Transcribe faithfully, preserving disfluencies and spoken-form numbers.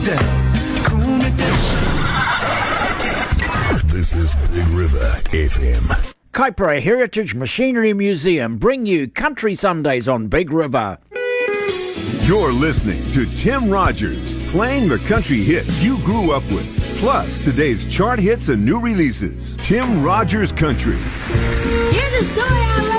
This is Big River F M. Kaipara Heritage Machinery Museum bring you Country Sundays on Big River. You're listening to Tim Rogers, playing the country hits you grew up with, plus today's chart hits and new releases. Tim Rogers Country. Here's a story I